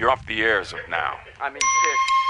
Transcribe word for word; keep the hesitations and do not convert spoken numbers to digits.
You're off the air as of now. I mean, pissed.